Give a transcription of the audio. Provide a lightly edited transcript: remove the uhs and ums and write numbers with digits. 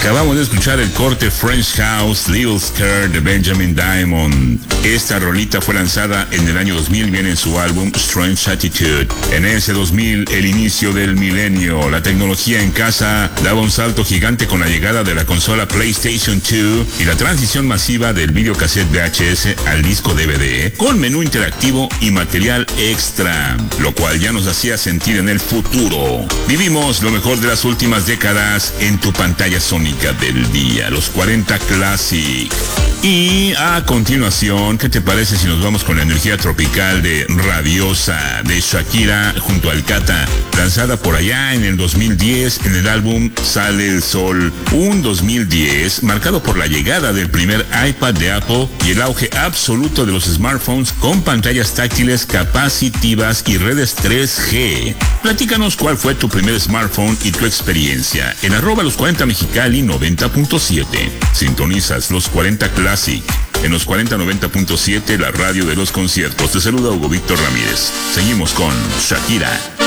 Acabamos de escuchar el corte French House, Little Skirt de Benjamin Diamond. Esta rolita fue lanzada en el año 2000, viene en su álbum Strange Attitude. En ese 2000, el inicio del milenio, la tecnología en casa daba un salto gigante con la llegada de la consola PlayStation 2 y la transición masiva del videocassette VHS al disco DVD, con menú interactivo y material extra, lo cual ya nos hacía sentir en el futuro. Vivimos lo mejor de las últimas décadas en tu pantalla sónica del día, los 40 Classic. Y a continuación, ¿qué te parece si nos vamos con la energía tropical de Rabiosa de Shakira junto al Cata, lanzada por allá en el 2010 en el álbum Sale el Sol? Un 2010 marcado por la llegada del primer iPad de Apple y el auge absoluto de los smartphones con pantallas táctiles capacitivas y redes 3G. Platícanos cuál fue tu primer smartphone y tu experiencia en @los40 Mexicali 90.7. Sintonizas los 40 Classic en los 4090.7, la radio de los conciertos. Te saluda Hugo Víctor Ramírez. Seguimos con Shakira.